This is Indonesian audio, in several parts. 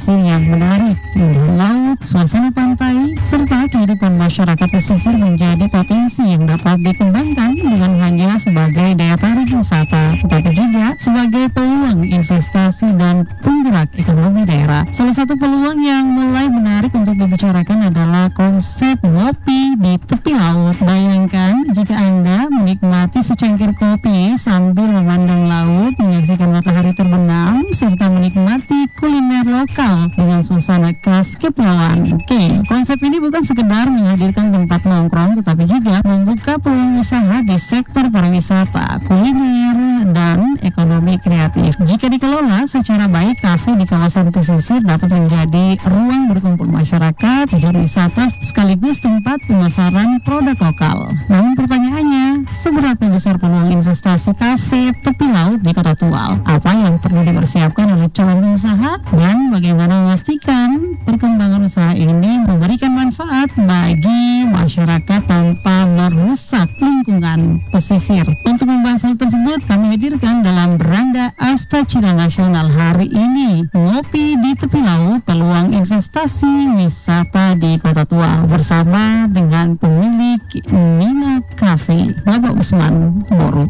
pasir yang menarik, indah laut, suasana pantai, serta kehidupan masyarakat pesisir menjadi potensi yang dapat dikembangkan bukan hanya sebagai daya tarik wisata, tetapi juga sebagai peluang investasi dan penggerak ekonomi daerah. Salah satu peluang yang mulai menarik untuk dibicarakan adalah konsep ngopi di tepi laut. Bayangkan jika Anda menikmati secangkir kopi sambil memandang laut, menyaksikan matahari terbenam, serta menikmati kuliner lokal dengan suasana khas kepulauan. Oke, konsep ini bukan sekedar menghadirkan tempat nongkrong, tetapi juga membuka peluang usaha di sektor pariwisata, kuliner, dan ekonomi kreatif. Jika dikelola secara baik, kafe di kawasan pesisir dapat menjadi ruang berkumpul masyarakat, tujuan wisata, sekaligus tempat pemasaran produk lokal. Namun pertanyaannya, seberapa besar peluang investasi kafe tepi laut di Kota Tual? Apa yang perlu dipersiapkan oleh calon usaha dan bagaimana memastikan perkembangan usaha ini memberikan manfaat bagi masyarakat tanpa merusak lingkungan pesisir? Untuk membahas hal tersebut, kami hadirkan dalam Beranda Astacira Nasional hari ini, ngopi di tepi laut, peluang investasi wisata di Kota Tual, bersama dengan pemilik Nina Cafe, Bapak Usman Borut.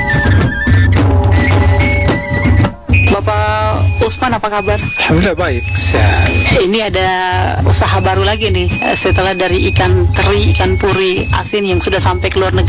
Bapak Usman, apa kabar? Alhamdulillah baik, sehat. Ini ada usaha baru lagi nih, setelah dari ikan teri, ikan puri asin yang sudah sampai ke luar negeri.